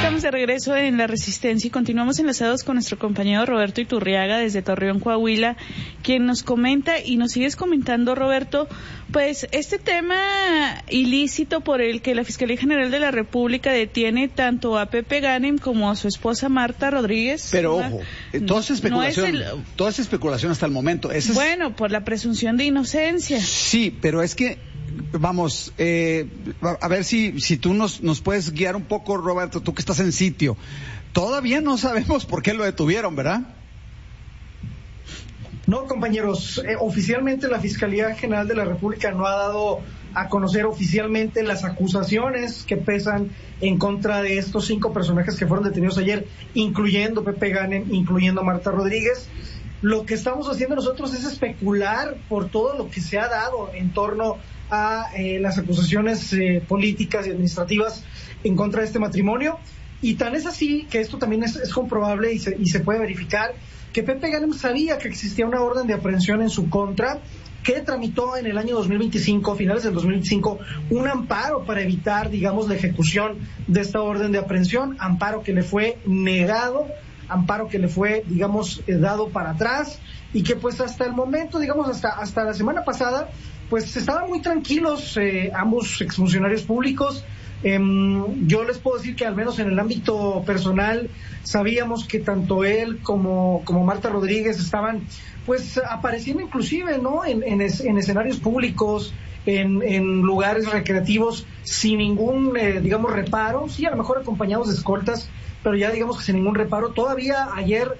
Estamos de regreso en La Resistencia y continuamos enlazados con nuestro compañero Roberto Iturriaga desde Torreón, Coahuila, quien nos comenta y nos sigues comentando, Roberto, pues este tema ilícito por el que la Fiscalía General de la República detiene tanto a Pepe Ganem como a su esposa Marta Rodríguez. Pero ojo, todo es especulación hasta el momento. Bueno, por la presunción de inocencia. Sí, pero es que vamos, a ver si tú nos puedes guiar un poco, Roberto, tú que estás en sitio. Todavía no sabemos por qué lo detuvieron, ¿verdad? No, compañeros, oficialmente la Fiscalía General de la República no ha dado a conocer oficialmente las acusaciones que pesan en contra de estos 5 personajes que fueron detenidos ayer, incluyendo Pepe Ganem, incluyendo a Marta Rodríguez. Lo que estamos haciendo nosotros es especular por todo lo que se ha dado en torno a las acusaciones políticas y administrativas en contra de este matrimonio, y tan es así que esto también es comprobable y se puede verificar que Pepe Ganem sabía que existía una orden de aprehensión en su contra, que tramitó en el año 2025, finales del 2025, un amparo para evitar, digamos, la ejecución de esta orden de aprehensión, amparo que le fue negado, amparo que le fue, digamos, dado para atrás, y que pues hasta el momento, digamos, hasta la semana pasada, pues estaban muy tranquilos ambos exfuncionarios públicos. Yo les puedo decir que al menos en el ámbito personal sabíamos que tanto él como Marta Rodríguez estaban pues apareciendo inclusive, ¿no?, en escenarios públicos, en lugares recreativos sin ningún digamos reparo, sí, a lo mejor acompañados de escoltas, pero ya digamos que sin ningún reparo. Todavía ayer,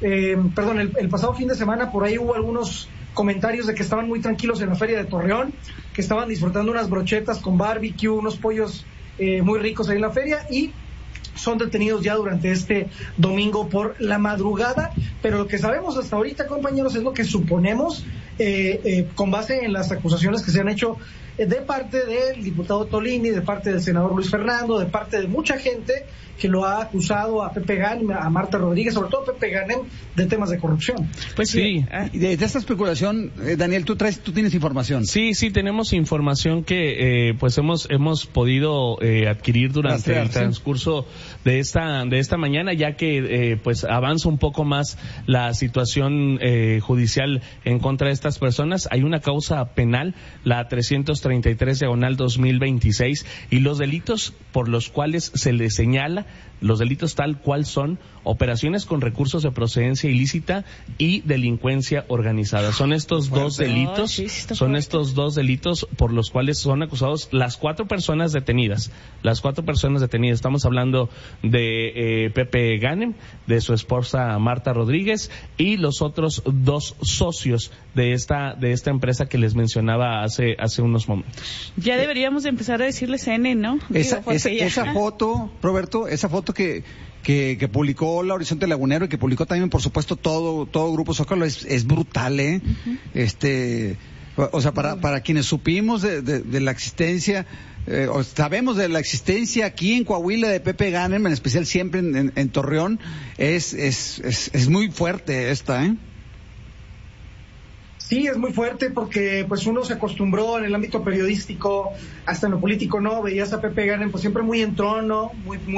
el pasado fin de semana, por ahí hubo algunos comentarios de que estaban muy tranquilos en la feria de Torreón, que estaban disfrutando unas brochetas con barbecue, unos pollos muy ricos ahí en la feria, y son detenidos ya durante este domingo por la madrugada. Pero lo que sabemos hasta ahorita, compañeros, es lo que suponemos con base en las acusaciones que se han hecho de parte del diputado Tolini, de parte del senador Luis Fernando, de parte de mucha gente que lo ha acusado a Pepe Ganem, a Marta Rodríguez, sobre todo a Pepe Ganem, de temas de corrupción. Pues sí. De esta especulación, Daniel, tú tienes información. Sí, tenemos información que pues hemos podido adquirir durante el transcurso de esta mañana, ya que pues avanza un poco más la situación judicial en contra de estas personas. Hay una causa penal, la 333/2026, y los delitos por los cuales se le señala, los delitos tal cual son operaciones con recursos de procedencia ilícita y delincuencia organizada. Son estos dos delitos, por los cuales son acusados las 4 personas detenidas. Estamos hablando de Pepe Ganem, de su esposa Marta Rodríguez, y los otros 2 socios de esta empresa que les mencionaba hace unos momentos. Ya deberíamos de empezar a decirles N, ¿no? Esa foto, Roberto, esa foto que publicó La Horizonte Lagunero y que publicó también, por supuesto, todo Grupo Zócalo es brutal, ¿eh? O sea, para quienes supimos de la existencia, o sabemos de la existencia aquí en Coahuila de Pepe Ganem, en especial siempre en Torreón, es muy fuerte esta, ¿eh? Sí, es muy fuerte porque pues uno se acostumbró en el ámbito periodístico, hasta en lo político, ¿no? Veías a Pepe Ganem pues siempre muy en trono,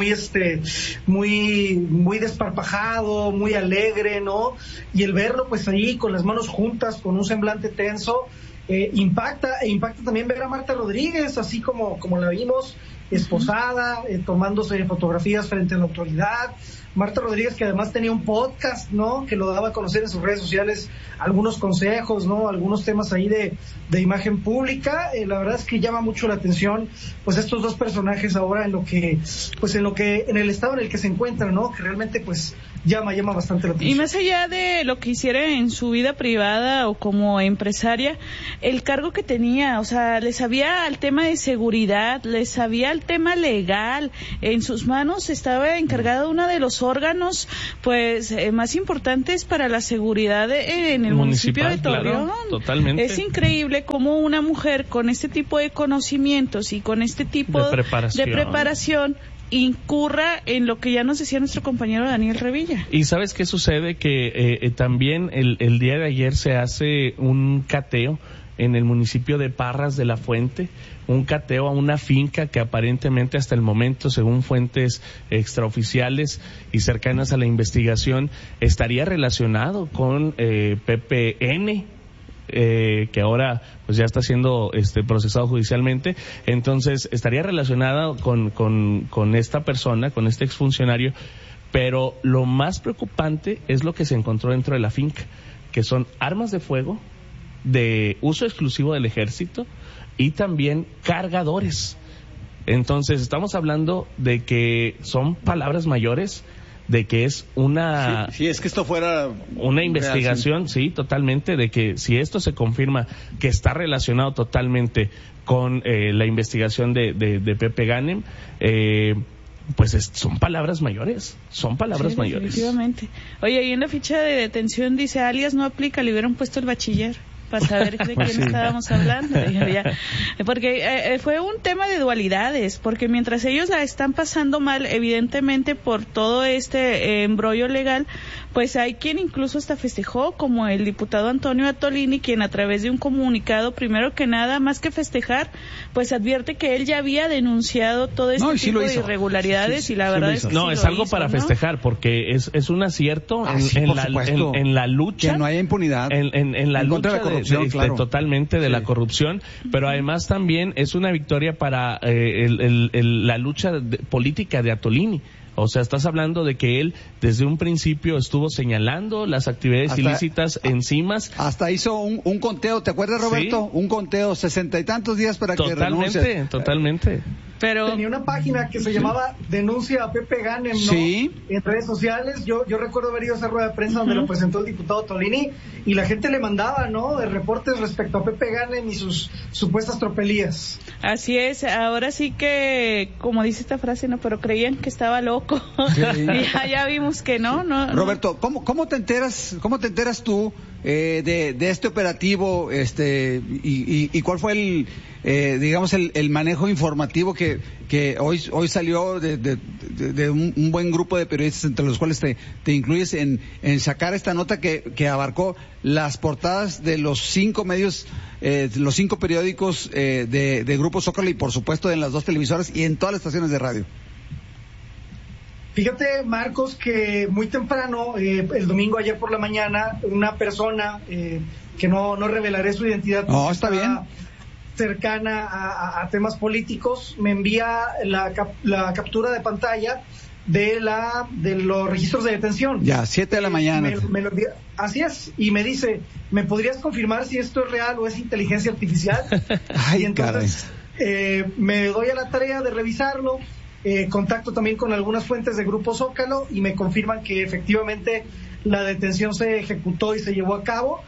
muy desparpajado, muy alegre, ¿no? Y el verlo pues ahí con las manos juntas, con un semblante tenso, impacta también ver a Marta Rodríguez así como la vimos, esposada, tomándose fotografías frente a la autoridad. Marta Rodríguez, que además tenía un podcast, ¿no?, que lo daba a conocer en sus redes sociales, algunos consejos, ¿no?, algunos temas ahí de imagen pública. La verdad es que llama mucho la atención pues estos 2 personajes ahora en el estado en el que se encuentran, ¿no?, que realmente pues llama bastante la atención. Y más allá de lo que hiciera en su vida privada o como empresaria, el cargo que tenía, o sea, le sabía al tema de seguridad, le sabía al tema legal, en sus manos estaba encargada una de los órganos pues más importantes para la seguridad en el municipio de Torreón. Claro, totalmente. Es increíble cómo una mujer con este tipo de conocimientos y con este tipo de preparación incurra en lo que ya nos decía nuestro compañero Daniel Revilla. Y ¿sabes qué sucede? Que también el día de ayer se hace un cateo en el municipio de Parras de la Fuente, un cateo a una finca que aparentemente hasta el momento, según fuentes extraoficiales y cercanas a la investigación, estaría relacionado con PPN, que ahora pues ya está siendo procesado judicialmente. Entonces estaría relacionado con esta persona, con este exfuncionario, pero lo más preocupante es lo que se encontró dentro de la finca, que son armas de fuego de uso exclusivo del ejército y también cargadores. Entonces estamos hablando de que son palabras mayores, de que es una... Sí, es que esto fuera... Una investigación, real, sí, totalmente, de que si esto se confirma que está relacionado totalmente con la investigación de Pepe Ganem, pues son palabras mayores, mayores. Definitivamente. Oye, y en la ficha de detención dice alias no aplica, le hubieran puesto el bachiller para saber de quién estábamos hablando. Porque fue un tema de dualidades, porque mientras ellos la están pasando mal, evidentemente por todo este embrollo legal, pues hay quien incluso hasta festejó, como el diputado Antonio Atolini, quien a través de un comunicado, primero que nada, más que festejar, pues advierte que él ya había denunciado todo este tipo de irregularidades, y la verdad es que no, es algo para festejar, porque es un acierto en la lucha, que no haya impunidad, en la lucha de la corrupción, claro. Totalmente de la corrupción, pero además también es una victoria para la lucha política de Atolini. O sea, estás hablando de que él desde un principio estuvo señalando las actividades ilícitas encimas. Hasta hizo un conteo, ¿te acuerdas, Roberto? Sí. Un conteo, 60 y tantos días para que renuncie. Totalmente. Pero tenía una página que se llamaba Denuncia a Pepe Ganem, ¿no? Sí. En redes sociales. Yo recuerdo haber ido a esa rueda de prensa donde lo presentó el diputado Tolini, y la gente le mandaba, ¿no?, de reportes respecto a Pepe Ganem y sus supuestas tropelías. Tú es, ahora sí que, como dice esta frase, no, pero creían que estaba loco. Sí. Y ya vimos que no. Roberto, ¿cómo te enteras tú de este operativo, y cuál fue el manejo informativo que hoy salió de un buen grupo de periodistas, entre los cuales te incluyes, en sacar esta nota que abarcó las portadas de los 5 medios, los 5 periódicos de Grupo Zócalo, y por supuesto en las 2 televisoras y en todas las estaciones de radio? Fíjate, Marcos, que muy temprano, el domingo, ayer por la mañana, una persona que no revelaré su identidad, no, está bien, cercana a temas políticos, me envía la captura de pantalla de los registros de detención. Ya, 7 de la mañana. Me lo envía, así es, y me dice, ¿me podrías confirmar si esto es real o es inteligencia artificial? Ay, y entonces me doy a la tarea de revisarlo. Contacto también con algunas fuentes de Grupo Zócalo y me confirman que efectivamente la detención se ejecutó y se llevó a cabo.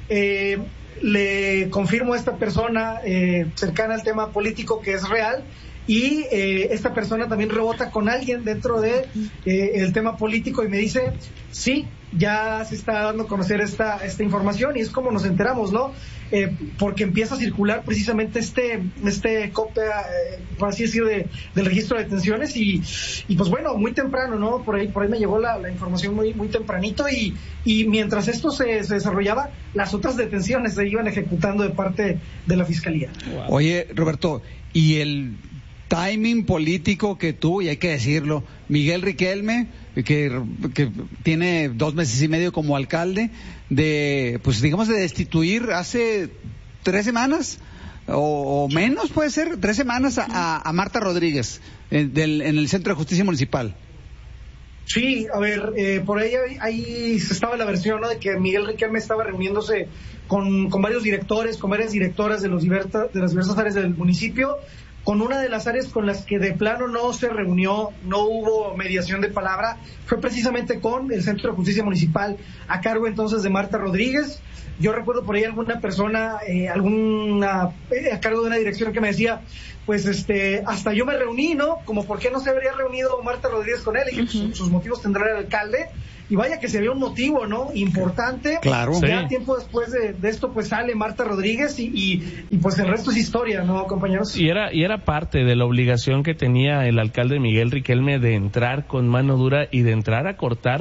Le confirmo a esta persona cercana al tema político que es real, y esta persona también rebota con alguien dentro de el tema político y me dice, sí, ya se está dando a conocer esta información, y es como nos enteramos, ¿no? Porque empieza a circular precisamente este copia, por así decir, del registro de detenciones, y pues bueno, muy temprano, ¿no? Por ahí me llegó la información muy tempranito, y mientras esto se desarrollaba, las otras detenciones se iban ejecutando de parte de la Fiscalía. Wow. Oye, Roberto, y el timing político que tuvo, y hay que decirlo, Miguel Riquelme, que tiene 2 meses y medio como alcalde, de destituir hace 3 semanas o menos, puede ser 3 semanas a Marta Rodríguez en el Centro de Justicia Municipal. Sí, a ver, por ahí estaba la versión, ¿no?, de que Miguel Riquelme estaba reuniéndose con varios directores, con varias directoras de las diversas áreas del municipio. Con una de las áreas con las que de plano no se reunió, no hubo mediación de palabra, fue precisamente con el Centro de Justicia Municipal, a cargo entonces de Marta Rodríguez. Yo recuerdo por ahí alguna persona, a cargo de una dirección, que me decía, pues hasta yo me reuní, ¿no? Como por qué no se habría reunido Marta Rodríguez con él, y sus motivos tendrá el alcalde. Y vaya que se había un motivo, ¿no?, importante. Claro. Ya sí. Tiempo después de esto, pues sale Marta Rodríguez y pues el resto es historia, ¿no, compañeros? Y era parte de la obligación que tenía el alcalde Miguel Riquelme de entrar con mano dura y de entrar a cortar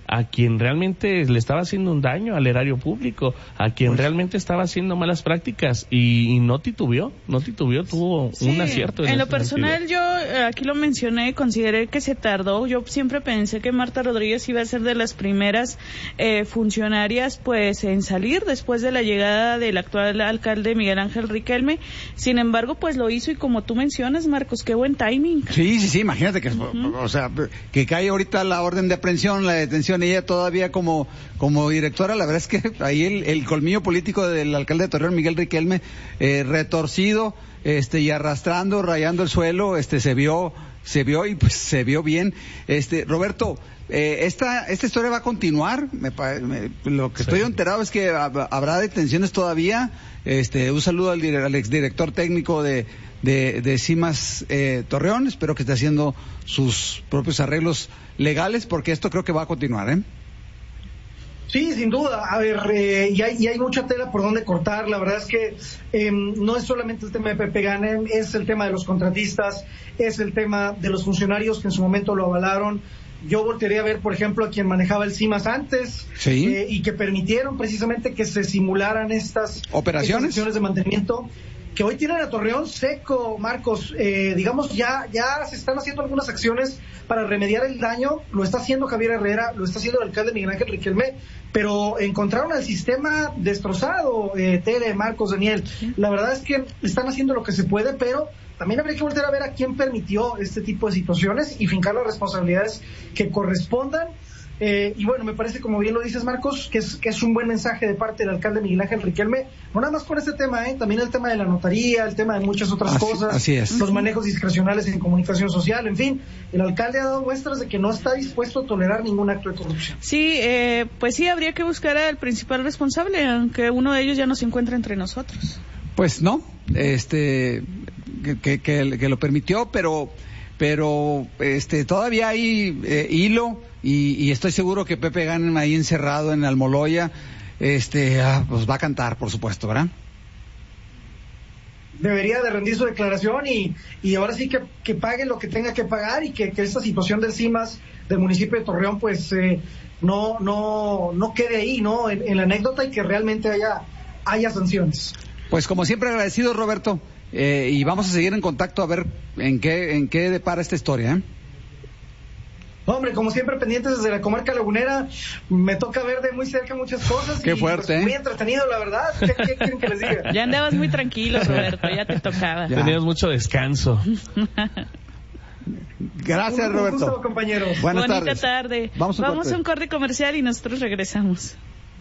a quien realmente le estaba haciendo un daño al erario público, a quien realmente estaba haciendo malas prácticas y no titubeó, tuvo un acierto. En lo personal yo aquí lo mencioné, consideré que se tardó. Yo siempre pensé que Marta Rodríguez iba a ser de las primeras funcionarias pues en salir después de la llegada del actual alcalde Miguel Ángel Riquelme. Sin embargo, pues lo hizo, y como tú mencionas, Marcos, qué buen timing. Sí, imagínate que, o sea, que cae ahorita la orden de aprehensión, la detención, y ella todavía como directora. La verdad es que ahí el colmillo político del alcalde de Torreón, Miguel Riquelme, retorcido, y arrastrando, rayando el suelo, se vio y pues se vio bien. Roberto, esta historia va a continuar. Lo que estoy enterado es que habrá detenciones todavía. Un saludo al exdirector técnico de CIMAS Torreón. Espero que esté haciendo sus propios arreglos legales, porque esto creo que va a continuar, Sí, sin duda. A ver, y hay mucha tela por donde cortar. La verdad es que no es solamente el tema de Pepe Ganem, es el tema de los contratistas, es el tema de los funcionarios que en su momento lo avalaron. Yo voltearía a ver, por ejemplo, a quien manejaba el CIMAS antes, y que permitieron precisamente que se simularan estas operaciones de mantenimiento, que hoy tienen a Torreón seco, Marcos. Digamos, ya se están haciendo algunas acciones para remediar el daño. Lo está haciendo Javier Herrera, lo está haciendo el alcalde Miguel Ángel Riquelme, pero encontraron el sistema destrozado, Tere, Marcos, Daniel. La verdad es que están haciendo lo que se puede, pero también habría que volver a ver a quién permitió este tipo de situaciones y fincar las responsabilidades que correspondan. Y bueno, me parece, como bien lo dices, Marcos, que es un buen mensaje de parte del alcalde Miguel Ángel Riquelme, no nada más con este tema, también el tema de la notaría, el tema de muchas otras cosas, así es. Los manejos discrecionales en comunicación social, en fin, el alcalde ha dado muestras de que no está dispuesto a tolerar ningún acto de corrupción. Sí, pues sí, habría que buscar al principal responsable, aunque uno de ellos ya no se encuentra entre nosotros. Pues no, que lo permitió, pero todavía hay hilo, y estoy seguro que Pepe Ganem ahí encerrado en Almoloya, pues va a cantar, por supuesto, ¿verdad? Debería de rendir su declaración y ahora sí que pague lo que tenga que pagar, y que esta situación del CIMAS del municipio de Torreón pues no quede ahí, ¿no? En la anécdota, y que realmente haya sanciones. Pues como siempre, agradecido, Roberto, y vamos a seguir en contacto a ver en qué depara esta historia, Hombre, como siempre, pendientes desde la comarca lagunera. Me toca ver de muy cerca muchas cosas. Qué fuerte, pues, muy entretenido, la verdad. ¿Qué quieren que les diga? Ya andabas muy tranquilo, Roberto, ya te tocaba. Tenías mucho descanso. Gracias, Roberto. Un gusto, compañeros. Buenas Bonita tardes. tarde. Vamos a un corte comercial y nosotros regresamos.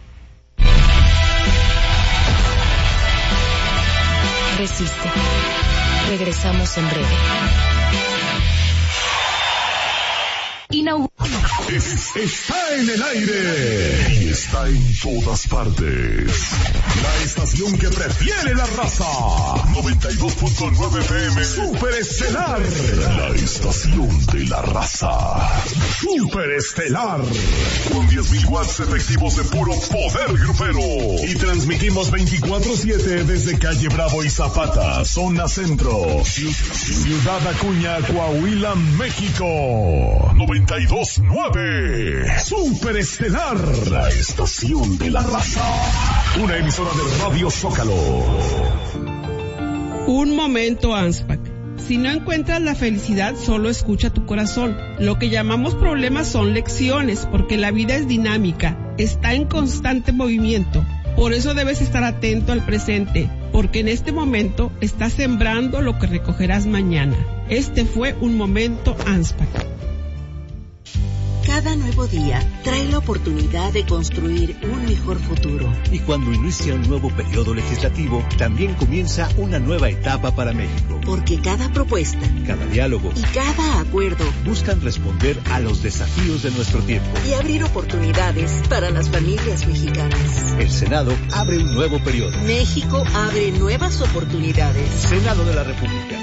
Resiste. Regresamos en breve. Está en el aire y está en todas partes. La estación que prefiere la raza. 92.9 FM. Superestelar. La estación de la raza. Superestelar. Con 10.000 watts efectivos de puro poder grupero. Y transmitimos 24/7 desde Calle Bravo y Zapata, zona centro. Ciudad Acuña, Coahuila, México. 92.9. Superestelar, la estación de la raza. Una emisora de Radio Zócalo. Un momento, ANSPAC. Si no encuentras la felicidad, solo escucha tu corazón. Lo que llamamos problemas son lecciones, porque la vida es dinámica, está en constante movimiento. Por eso debes estar atento al presente, porque en este momento estás sembrando lo que recogerás mañana. Este fue un momento, ANSPAC. Cada nuevo día trae la oportunidad de construir un mejor futuro. Y cuando inicia un nuevo periodo legislativo, también comienza una nueva etapa para México. Porque cada propuesta, cada diálogo y cada acuerdo buscan responder a los desafíos de nuestro tiempo y abrir oportunidades para las familias mexicanas. El Senado abre un nuevo periodo. México abre nuevas oportunidades. Senado de la República.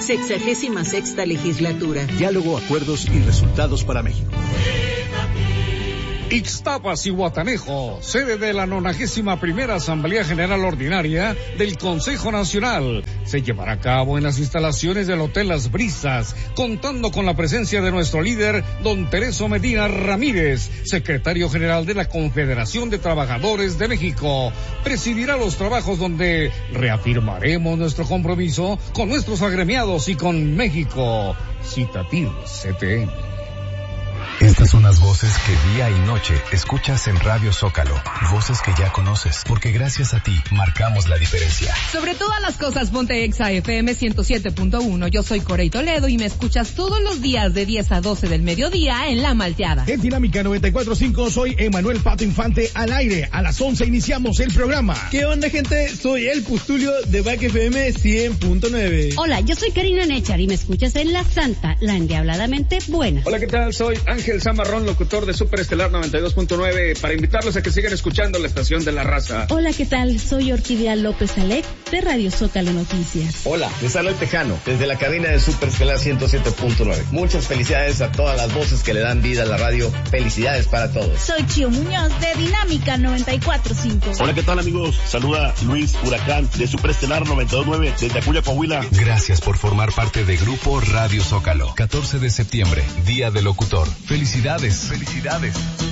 66ª legislatura. Diálogo, acuerdos y resultados para México. Ixtapas y Guatanejo, sede de la 91ª Asamblea General Ordinaria del Consejo Nacional, se llevará a cabo en las instalaciones del Hotel Las Brisas, contando con la presencia de nuestro líder, don Tereso Medina Ramírez, secretario general de la Confederación de Trabajadores de México. Presidirá los trabajos donde reafirmaremos nuestro compromiso con nuestros agremiados y con México. Citatir CTM. Estas son las voces que día y noche escuchas en Radio Zócalo. Voces que ya conoces, porque gracias a ti marcamos la diferencia. Sobre todas las cosas, ponte Exa FM 107.1. Yo soy Corey Toledo y me escuchas todos los días de 10 a 12 del mediodía en La Malteada. En Dinámica 94.5 soy Emanuel Pato Infante al aire. A las 11 iniciamos el programa. ¿Qué onda, gente? Soy el Pustulio de Back FM 100.9. Hola, yo soy Karina Nechar y me escuchas en La Santa, la endiabladamente buena. Hola, ¿qué tal? Soy Ángel Zamarrón, locutor de Superestelar 92.9, para invitarlos a que sigan escuchando la estación de la raza. Hola, ¿qué tal? Soy Orquídea López Alec, de Radio Zócalo Noticias. Hola, les habla el Tejano, desde la cabina de Superestelar 107.9. Muchas felicidades a todas las voces que le dan vida a la radio. Felicidades para todos. Soy Chio Muñoz, de Dinámica 94.5. Hola, ¿qué tal, amigos? Saluda Luis Huracán, de Superestelar 92.9, desde Acuña, Coahuila. Gracias por formar parte de Grupo Radio Zócalo. 14 de septiembre, Día del Locutor. Felicidades. Felicidades.